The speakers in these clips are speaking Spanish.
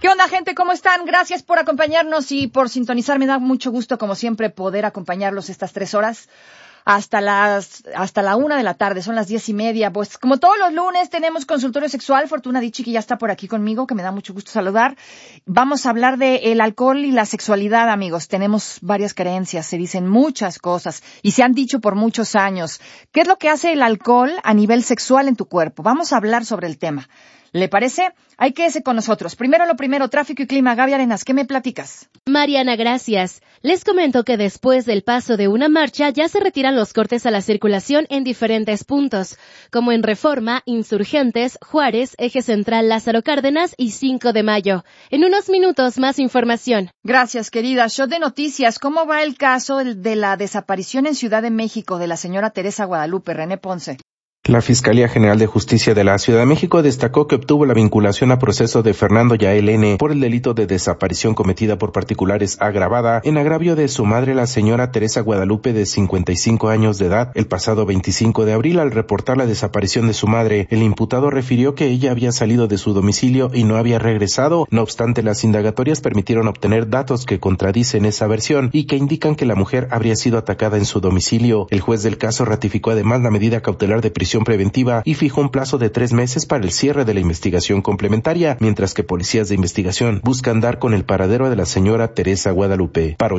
onda, gente? ¿Cómo están? Gracias por acompañarnos y por sintonizar. Me da mucho gusto, como siempre, poder acompañarlos estas 3 horas hasta la 1:00 p.m. Son las 10:30. Pues, como todos los lunes, tenemos consultorio sexual. Fortuna Dicci, que ya está por aquí conmigo, que me da mucho gusto saludar. Vamos a hablar de el alcohol y la sexualidad, amigos. Tenemos varias creencias, se dicen muchas cosas y se han dicho por muchos años. ¿Qué es lo que hace el alcohol a nivel sexual en tu cuerpo? Vamos a hablar sobre el tema. ¿Le parece? Hay que irse con nosotros. Primero lo primero, tráfico y clima. Gaby Arenas, ¿qué me platicas? Mariana, gracias. Les comento que después del paso de una marcha ya se retiran los cortes a la circulación en diferentes puntos, como en Reforma, Insurgentes, Juárez, Eje Central, Lázaro Cárdenas y 5 de Mayo. En unos minutos más información. Gracias, querida. Shot de noticias. ¿Cómo va el caso de la desaparición en Ciudad de México de la señora Teresa Guadalupe? René Ponce. La Fiscalía General de Justicia de la Ciudad de México destacó que obtuvo la vinculación a proceso de Fernando Yael N. por el delito de desaparición cometida por particulares agravada en agravio de su madre, la señora Teresa Guadalupe, de 55 años de edad. El pasado 25 de abril, al reportar la desaparición de su madre, el imputado refirió que ella había salido de su domicilio y no había regresado. No obstante, las indagatorias permitieron obtener datos que contradicen esa versión y que indican que la mujer habría sido atacada en su domicilio. El juez del caso ratificó además la medida cautelar de prisión preventiva y fijó un plazo de 3 meses para el cierre de la investigación complementaria, mientras que policías de investigación buscan dar con el paradero de la señora Teresa Guadalupe. Para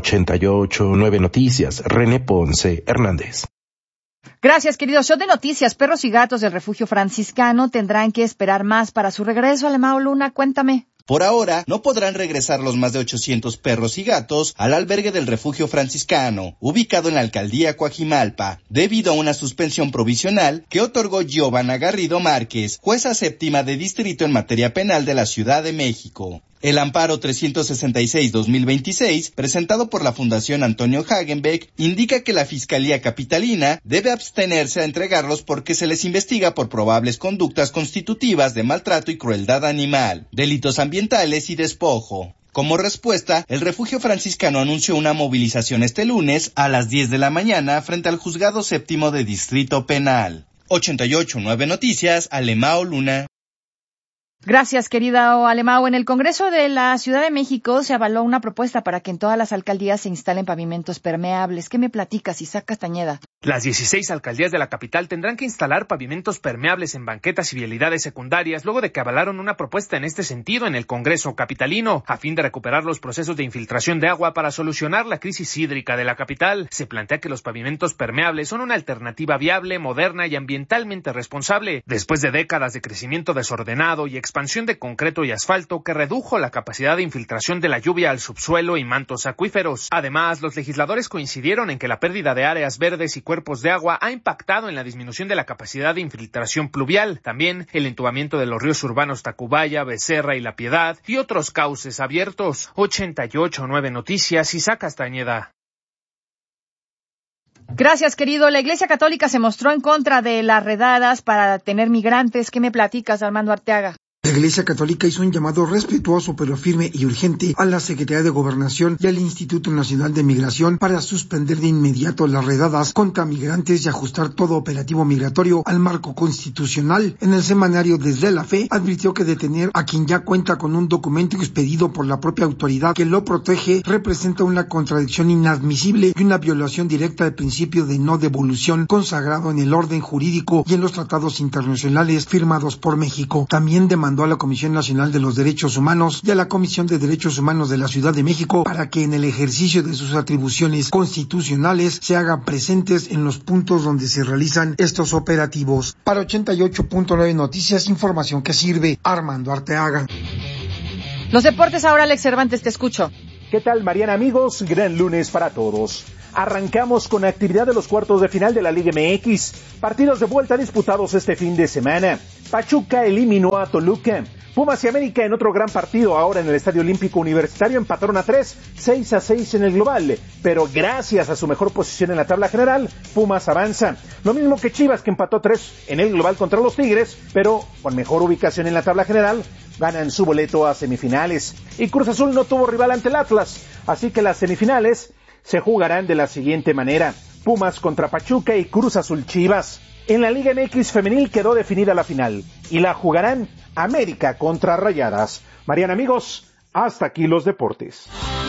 88.9 Noticias, René Ponce Hernández. Gracias, querido. Shot de noticias. Perros y gatos del refugio franciscano tendrán que esperar más para su regreso. Alemão Luna, cuéntame. Por ahora, no podrán regresar los más de 800 perros y gatos al albergue del refugio franciscano, ubicado en la alcaldía Coajimalpa, debido a una suspensión provisional que otorgó Giovanna Garrido Márquez, jueza séptima de distrito en materia penal de la Ciudad de México. El amparo 366-2026, presentado por la Fundación Antonio Hagenbeck, indica que la Fiscalía Capitalina debe abstenerse a entregarlos porque se les investiga por probables conductas constitutivas de maltrato y crueldad animal, delitos ambientales y despojo. Como respuesta, el refugio franciscano anunció una movilización este lunes a las 10 de la mañana frente al Juzgado Séptimo de Distrito Penal. 88.9 Noticias, Alemão Luna. Gracias, querida Alemão. En el Congreso de la Ciudad de México se avaló una propuesta para que en todas las alcaldías se instalen pavimentos permeables. ¿Qué me platicas, Isaac Castañeda? Las 16 alcaldías de la capital tendrán que instalar pavimentos permeables en banquetas y vialidades secundarias luego de que avalaron una propuesta en este sentido en el Congreso capitalino, a fin de recuperar los procesos de infiltración de agua para solucionar la crisis hídrica de la capital. Se plantea que los pavimentos permeables son una alternativa viable, moderna y ambientalmente responsable, después de décadas de crecimiento desordenado y expansión de concreto y asfalto que redujo la capacidad de infiltración de la lluvia al subsuelo y mantos acuíferos. Además, los legisladores coincidieron en que la pérdida de áreas verdes y cuerpos de agua ha impactado en la disminución de la capacidad de infiltración pluvial. También el entubamiento de los ríos urbanos Tacubaya, Becerra y La Piedad y otros cauces abiertos. 88.9 Noticias, Isaac Castañeda. Gracias, querido. La Iglesia Católica se mostró en contra de las redadas para tener migrantes. ¿Qué me platicas, Armando Arteaga? La Iglesia Católica hizo un llamado respetuoso pero firme y urgente a la Secretaría de Gobernación y al Instituto Nacional de Migración para suspender de inmediato las redadas contra migrantes y ajustar todo operativo migratorio al marco constitucional. En el semanario Desde la Fe advirtió que detener a quien ya cuenta con un documento expedido por la propia autoridad que lo protege representa una contradicción inadmisible y una violación directa del principio de no devolución consagrado en el orden jurídico y en los tratados internacionales firmados por México. También demandó a la Comisión Nacional de los Derechos Humanos y a la Comisión de Derechos Humanos de la Ciudad de México para que en el ejercicio de sus atribuciones constitucionales se hagan presentes en los puntos donde se realizan estos operativos. Para 88.9 Noticias, información que sirve. Armando Arteaga. Los deportes ahora, Alex Cervantes, te escucho. ¿Qué tal, Mariana, amigos? Gran lunes para todos. Arrancamos con actividad de los cuartos de final de la Liga MX. Partidos de vuelta disputados este fin de semana. Pachuca eliminó a Toluca. Pumas y América en otro gran partido ahora en el Estadio Olímpico Universitario empataron a 3, 6-6 en el global, pero gracias a su mejor posición en la tabla general, Pumas avanza. Lo mismo que Chivas, que empató 3 en el global contra los Tigres, pero con mejor ubicación en la tabla general, ganan su boleto a semifinales. Y Cruz Azul no tuvo rival ante el Atlas, así que las semifinales se jugarán de la siguiente manera: Pumas contra Pachuca y Cruz Azul Chivas. En la Liga MX femenil quedó definida la final y la jugarán América contra Rayadas. Mariana, amigos, Hasta aquí los deportes.